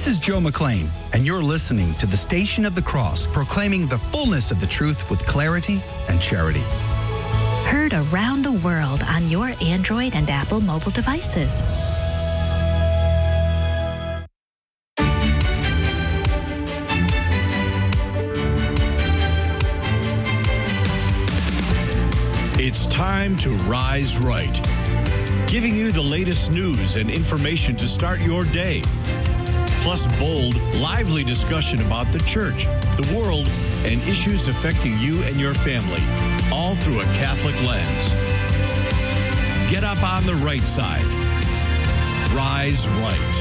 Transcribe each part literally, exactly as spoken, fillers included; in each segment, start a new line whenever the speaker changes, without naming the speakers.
is Joe McLean, and you're listening to the Station of the Cross, proclaiming the fullness of the truth with clarity and charity.
Heard around the world on your Android and Apple mobile devices.
It's time to Rise Right, giving you the latest news and information to start your day. Plus bold, lively discussion about the church, the world, and issues affecting you and your family, all through a Catholic lens. Get up on the right side. Rise Right.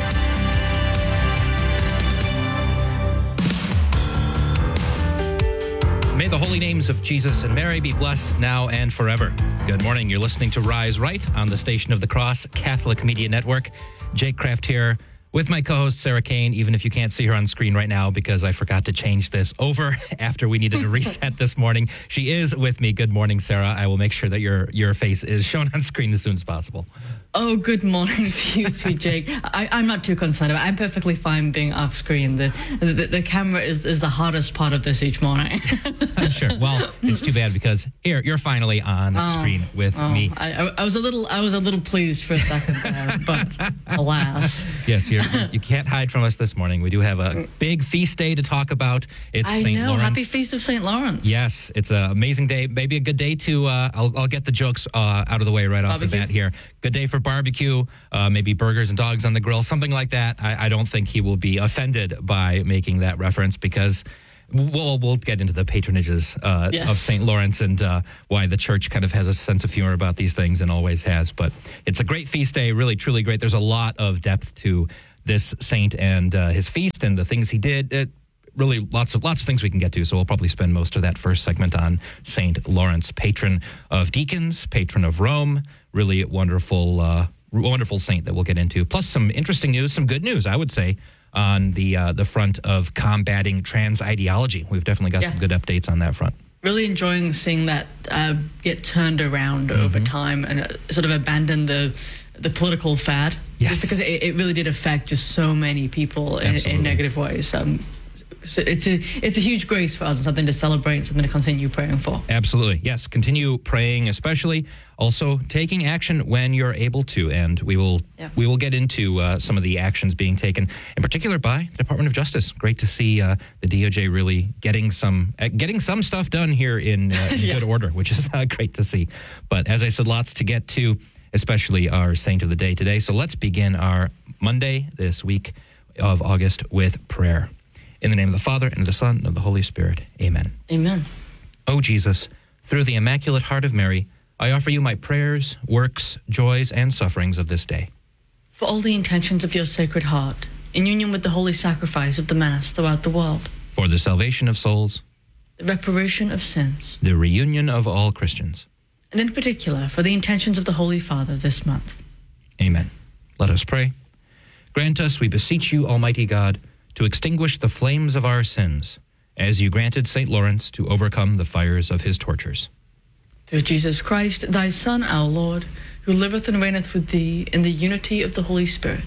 May the holy names of Jesus and Mary be blessed now and forever. Good morning. You're listening to Rise Right on the Station of the Cross Catholic Media Network. Jake Kraft here with my co-host Sarah Kane, even if you can't see her on screen right now because I forgot to change this over after we needed to reset this morning. She is with me. Good morning, Sarah. I will make sure that your, your face is shown on screen as soon as possible.
Oh, good morning to you too, Jake. I, I'm not too concerned about it. I'm perfectly fine being off screen. The the, the camera is, is the hardest part of this each morning.
Sure. Well, it's too bad because here you're finally on oh, screen with
oh,
me.
I, I was a little I was a little pleased for a second there, but alas.
Yes, you're, you can't hide from us this morning. We do have a big feast day to talk about. It's
I
Saint
know.
Lawrence.
Happy Feast of Saint Lawrence.
Yes, it's an amazing day. Maybe a good day to. Uh, I'll I'll get the jokes uh, out of the way right off the bat here. Good day for barbecue, uh, maybe burgers and dogs on the grill, something like that. I, I don't think he will be offended by making that reference because we'll, we'll get into the patronages uh,
yes.
of Saint Lawrence and uh, why the church kind of has a sense of humor about these things and always has. But it's a great feast day, really, truly great. There's a lot of depth to this saint and uh, his feast and the things he did. It, really lots of lots of things we can get to, so we'll probably spend most of that first segment on Saint Lawrence, patron of deacons, patron of Rome, really wonderful uh, wonderful saint that we'll get into. Plus some interesting news, some good news, I would say, on the uh, the front of combating trans ideology. We've definitely got yeah. some good updates on that front.
Really enjoying seeing that uh, get turned around mm-hmm. over time and uh, sort of abandon the the political fad.
Yes.
Just because it, it really did affect just so many people in, in negative ways. Um, So it's a it's a huge grace for us and something to celebrate, something to continue praying for.
Absolutely. Yes. Continue praying, especially also taking action when you're able to. And we will yeah. we will get into uh, some of the actions being taken, in particular by the Department of Justice. Great to see uh, the D O J really getting some uh, getting some stuff done here in, uh, in yeah. good order, which is uh, great to see. But as I said, lots to get to, especially our saint of the day today. So let's begin our Monday this week of August with prayer. In the name of the Father, and of the Son, and of the Holy Spirit. Amen.
Amen.
O Jesus, through the Immaculate Heart of Mary, I offer you my prayers, works, joys, and sufferings of this day.
For all the intentions of your Sacred Heart, in union with the holy sacrifice of the Mass throughout the world.
For the salvation of souls.
The reparation of sins.
The reunion of all Christians.
And in particular, for the intentions of the Holy Father this month.
Amen. Let us pray. Grant us, we beseech you, Almighty God, to extinguish the flames of our sins, as you granted Saint Lawrence to overcome the fires of his tortures.
Through Jesus Christ, thy Son, our Lord, who liveth and reigneth with thee in the unity of the Holy Spirit,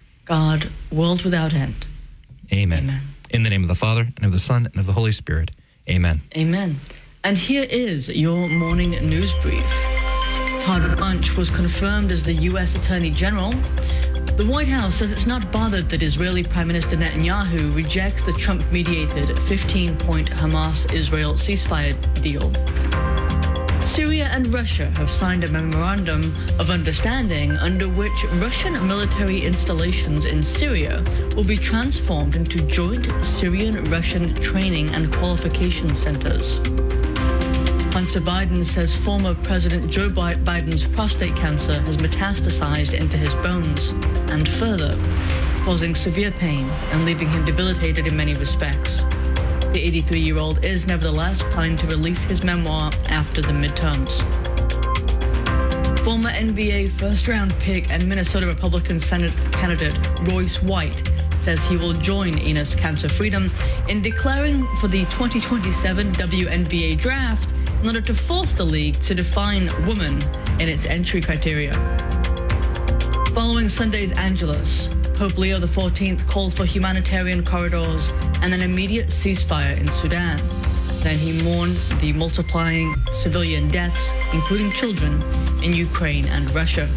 God, world without end.
Amen.
Amen.
In the name of the Father, and of the Son, and of the Holy Spirit. Amen.
Amen. And here is your morning news brief. Todd Blanche was confirmed as the U S Attorney General. The White House says it's not bothered that Israeli Prime Minister Netanyahu rejects the Trump-mediated fifteen-point Hamas-Israel ceasefire deal. Syria and Russia have signed a memorandum of understanding under which Russian military installations in Syria will be transformed into joint Syrian-Russian training and qualification centers. Hunter Biden says former President Joe Biden's prostate cancer has metastasized into his bones and further, causing severe pain and leaving him debilitated in many respects. The eighty-three-year-old is nevertheless planning to release his memoir after the midterms. Former N B A first-round pick and Minnesota Republican Senate candidate Royce White says he will join Enos Cancer Freedom in declaring for the twenty twenty-seven W N B A draft in order to force the league to define woman in its entry criteria. Following Sunday's Angelus, Pope Leo the fourteenth called for humanitarian corridors and an immediate ceasefire in Sudan. Then he mourned the multiplying civilian deaths, including children, in Ukraine and Russia.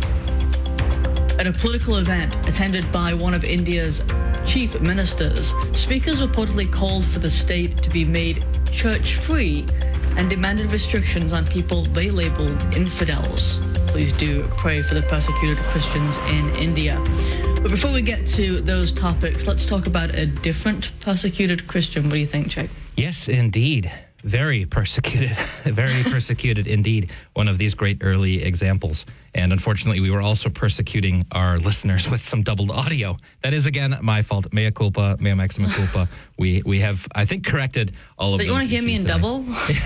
At a political event attended by one of India's chief ministers, speakers reportedly called for the state to be made church-free and demanded restrictions on people they labeled infidels. Please do pray for the persecuted Christians in India. But before we get to those topics, let's talk about a different persecuted Christian. What do you think, Jake?
Yes, indeed. Very persecuted. Very persecuted indeed. One of these great early examples. And unfortunately, we were also persecuting our listeners with some doubled audio. That is, again, my fault. Mea culpa, mea maxima culpa. We we have, I think, corrected all of
but
those.
You want to hear me in
today.
double?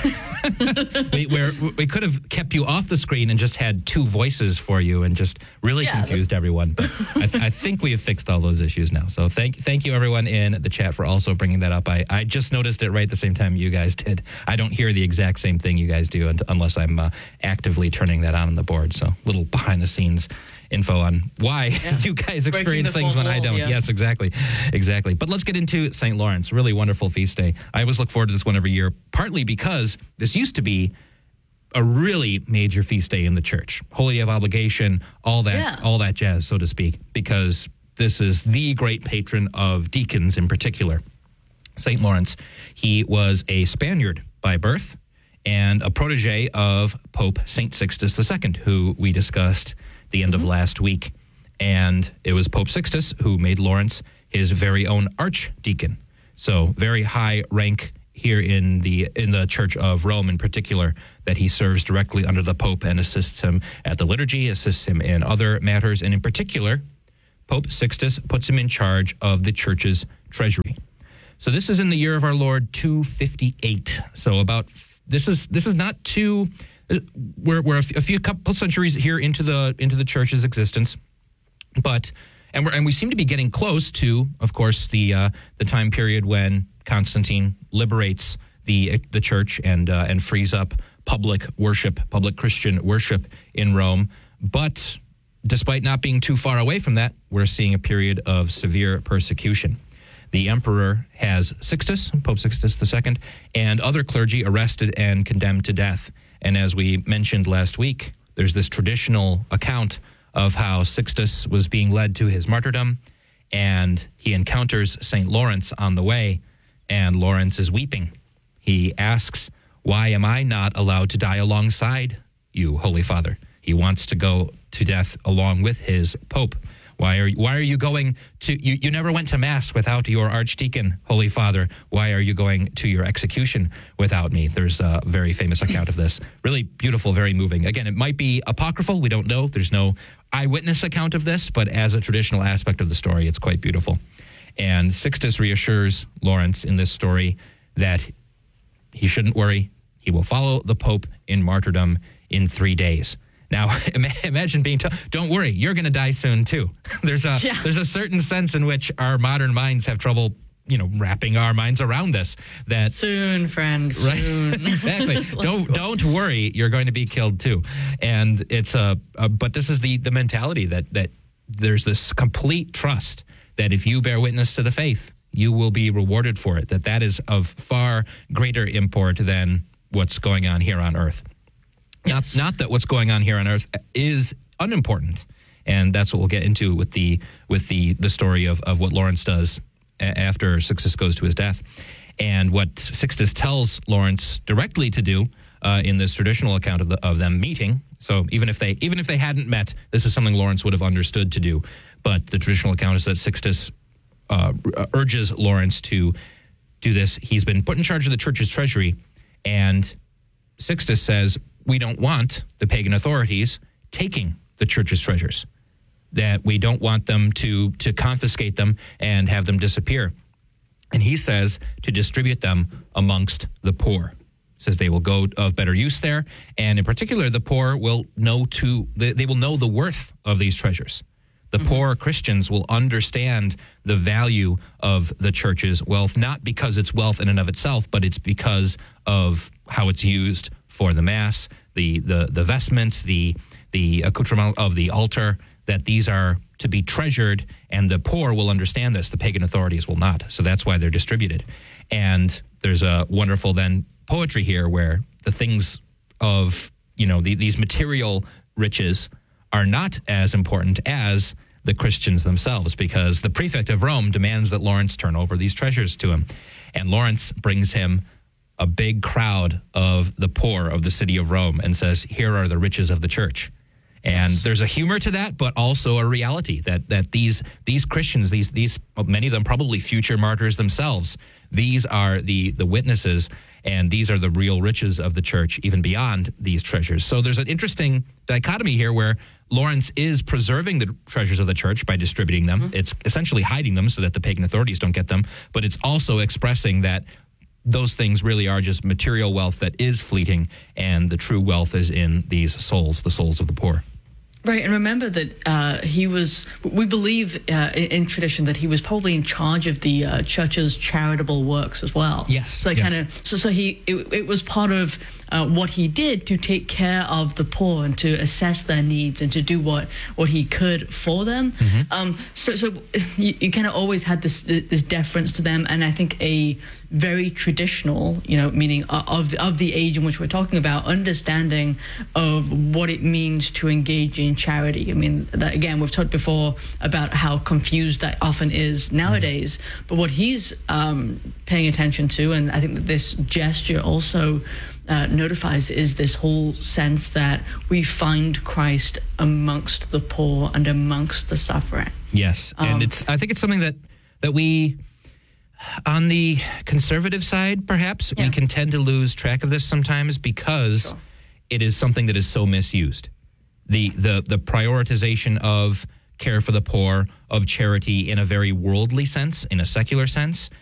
we, we're, we could have kept you off the screen and just had two voices for you and just really
yeah,
confused everyone. But I, th- I think we have fixed all those issues now. So thank thank you, everyone in the chat, for also bringing that up. I, I just noticed it right at the same time you guys did. I don't hear the exact same thing you guys do unless I'm uh, actively turning that on on the board. So a little behind the scenes info on why yeah. you guys experience things when I don't. Yeah. Yes, exactly. Exactly. But let's get into Saint Lawrence. Really wonderful feast day. I always look forward to this one every year, partly because this used to be a really major feast day in the church. Holy Day of Obligation, all that,
yeah.
all that jazz, so to speak, because this is the great patron of deacons in particular. Saint Lawrence, he was a Spaniard by birth and a protege of Pope Saint Sixtus the Second, who we discussed the end mm-hmm. of last week. And it was Pope Sixtus who made Lawrence his very own archdeacon. So very high rank here in the in the Church of Rome in particular, that he serves directly under the Pope and assists him at the liturgy, assists him in other matters. And in particular, Pope Sixtus puts him in charge of the church's treasury. So this is in the year of our Lord two fifty-eight. So about this is this is not too we're we're a few couple centuries here into the into the church's existence, but and we and we seem to be getting close to, of course, the uh, the time period when Constantine liberates the the church and uh, and frees up public worship, public Christian worship in Rome. But despite not being too far away from that, we're seeing a period of severe persecution. The emperor has Sixtus, Pope Sixtus the Second, and other clergy arrested and condemned to death. And as we mentioned last week, there's this traditional account of how Sixtus was being led to his martyrdom, and he encounters Saint Lawrence on the way, and Lawrence is weeping. He asks, "Why am I not allowed to die alongside you, Holy Father?" He wants to go to death along with his pope. Why are why are you going to you, you never went to mass without your archdeacon, Holy Father? Why are you going to your execution without me? There's a very famous account of this. Really beautiful, very moving. Again, it might be apocryphal. We don't know. There's no eyewitness account of this, but as a traditional aspect of the story, it's quite beautiful. And Sixtus reassures Lawrence in this story that he shouldn't worry. He will follow the Pope in martyrdom in three days. Now, imagine being told, don't worry, you're going to die soon, too. There's a yeah. there's a certain sense in which our modern minds have trouble, you know, wrapping our minds around this. That
soon, friends,
right?
Soon.
Exactly. don't don't worry, you're going to be killed, too. And it's a, a but this is the the mentality that that there's this complete trust that if you bear witness to the faith, you will be rewarded for it. That that is of far greater import than what's going on here on earth.
Yes.
Not, not that what's going on here on earth is unimportant, and that's what we'll get into with the with the the story of, of what Lawrence does a- after Sixtus goes to his death, and what Sixtus tells Lawrence directly to do uh, in this traditional account of the, of them meeting. So even if they even if they hadn't met, this is something Lawrence would have understood to do. But the traditional account is that Sixtus uh, urges Lawrence to do this. He's been put in charge of the church's treasury, and Sixtus says, we don't want the pagan authorities taking the church's treasures, that we don't want them to to confiscate them and have them disappear. And he says to distribute them amongst the poor. Says they will go of better use there, and in particular, the poor will know to they will know the worth of these treasures. The mm-hmm. poor Christians will understand the value of the church's wealth, not because it's wealth in and of itself, but it's because of how it's used for the Mass, the the, the vestments, the the accoutrement of the altar, that these are to be treasured, and the poor will understand this. The pagan authorities will not. So that's why they're distributed. And there's a wonderful then poetry here where the things of, you know, the, these material riches are not as important as the Christians themselves, because the prefect of Rome demands that Lawrence turn over these treasures to him. And Lawrence brings him a big crowd of the poor of the city of Rome and says, here are the riches of the church. And yes. There's a humor to that, but also a reality that that these these Christians, these these many of them probably future martyrs themselves, these are the the witnesses, and these are the real riches of the church, even beyond these treasures. So there's an interesting dichotomy here where Lawrence is preserving the treasures of the church by distributing them. Mm-hmm. It's essentially hiding them so that the pagan authorities don't get them, but it's also expressing that those things really are just material wealth that is fleeting, and the true wealth is in these souls, the souls of the poor.
Right, and remember that uh, he was, we believe uh, in, in tradition that he was probably in charge of the uh, church's charitable works as well.
Yes.
So
yes.
kind of, so so he, it, it was part of uh, what he did to take care of the poor and to assess their needs and to do what, what he could for them. Mm-hmm. Um, so so you, you kind of always had this this deference to them, and I think a very traditional, you know, meaning of of the age in which we're talking about, understanding of what it means to engage in charity. I mean, that, again, we've talked before about how confused that often is nowadays, mm-hmm. but what he's um, paying attention to, and I think that this gesture also uh, notifies, is this whole sense that we find Christ amongst the poor and amongst the suffering.
Yes, and um, it's I think it's something that that we, on the conservative side, perhaps, yeah. we can tend to lose track of this sometimes because sure. it is something that is so misused. The, the the prioritization of care for the poor, of charity in a very worldly sense, in a secular sense,